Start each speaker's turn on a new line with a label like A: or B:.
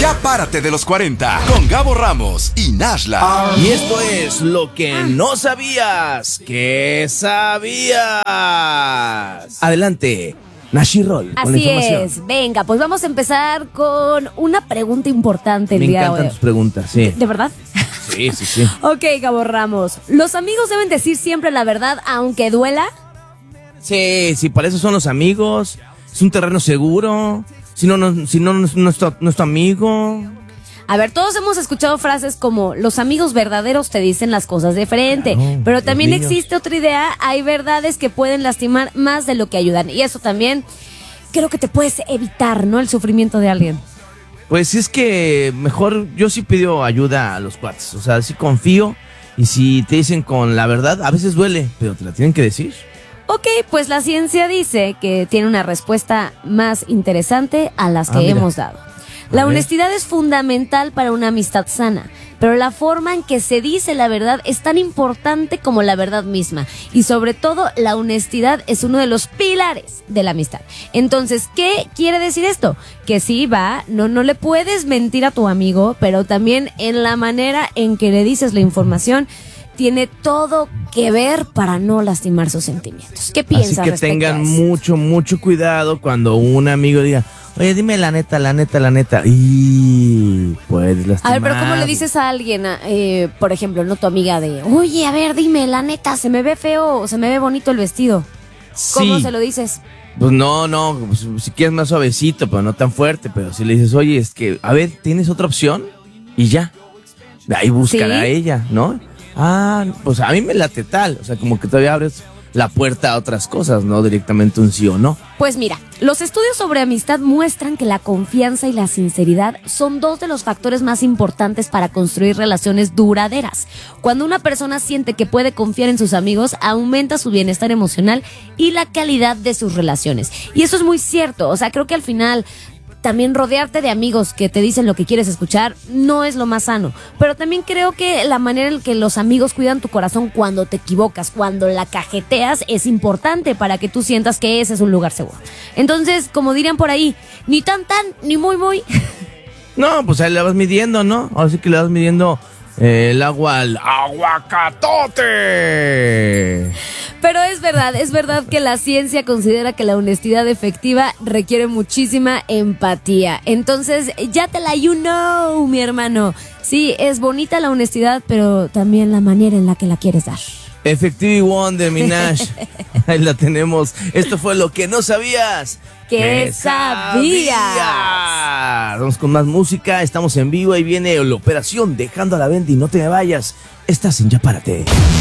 A: Ya párate de los 40 con Gabo Ramos y Nashla.
B: Y esto es lo que no sabías que sabías. Adelante, Nashirol, con la
C: Así
B: información.
C: es, venga, pues vamos a empezar con una pregunta importante el
B: Me
C: día de
B: encantan
C: hoy.
B: tus preguntas, sí.
C: ¿De verdad?
B: Sí, sí, sí.
C: Ok, Gabo Ramos, ¿los amigos deben decir siempre la verdad aunque duela?
B: Sí, sí, para eso son los amigos. Es un terreno seguro. Si no, no es tu amigo.
C: A ver, todos hemos escuchado frases como los amigos verdaderos te dicen las cosas de frente,
B: Claro,
C: pero
B: los
C: también
B: niños.
C: existe otra idea, hay verdades que pueden lastimar más de lo que ayudan y eso también creo que te puedes evitar, ¿no? El sufrimiento de alguien.
B: Pues es que mejor yo sí pido ayuda a los cuates. O sea, sí confío. Y si te dicen con la verdad, a veces duele, pero te la tienen que decir.
C: Ok, pues la ciencia dice que tiene una respuesta más interesante a las que
B: mira.
C: hemos dado. La
B: A ver.
C: honestidad es fundamental para una amistad sana, pero la forma en que se dice la verdad es tan importante como la verdad misma. Y sobre todo, la honestidad es uno de los pilares de la amistad. Entonces, ¿qué quiere decir esto? Que sí, no le puedes mentir a tu amigo, pero también en la manera en que le dices la información tiene todo que ver para no lastimar sus sentimientos. ¿Qué piensas
B: Así que
C: respecto
B: tengan
C: a eso?
B: mucho cuidado cuando un amigo diga, oye, dime la neta. Y puedes lastimar.
C: A ver, pero ¿cómo le dices a alguien, por ejemplo, no tu amiga de, oye, a ver, dime la neta, se me ve feo o se me ve bonito el vestido? ¿Cómo
B: Sí.
C: se lo dices?
B: Pues no, pues, si quieres más suavecito, pero no tan fuerte. Pero si le dices, oye, es que, a ver, ¿tienes otra opción? Y ya. De ahí buscará a
C: ¿Sí?
B: ella, ¿no? Ah, pues a mí me late tal. O sea, como que todavía abres la puerta a otras cosas, no directamente un sí o no.
C: Pues mira, los estudios sobre amistad muestran que la confianza y la sinceridad son dos de los factores más importantes para construir relaciones duraderas. Cuando una persona siente que puede confiar en sus amigos, aumenta su bienestar emocional y la calidad de sus relaciones. Y eso es muy cierto, o sea, creo que al final también rodearte de amigos que te dicen lo que quieres escuchar no es lo más sano. Pero también creo que la manera en que los amigos cuidan tu corazón cuando te equivocas, cuando la cajeteas, es importante para que tú sientas que ese es un lugar seguro. Entonces, como dirían por ahí, ni tan, ni muy.
B: No, pues ahí le vas midiendo, ¿no? Así que le vas midiendo el agua al aguacatote.
C: Pero es verdad que la ciencia considera que la honestidad efectiva requiere muchísima empatía. Entonces, ya te la you know, mi hermano. Sí, es bonita la honestidad, pero también la manera en la que la quieres dar.
B: Effective Wonder, mi Nash. Ahí la tenemos. Esto fue lo que no sabías.
C: ¿Qué sabías?
B: Vamos con más música. Estamos en vivo. Ahí viene la operación Dejando a la Bendy. No te me vayas. Estás en Ya Párate.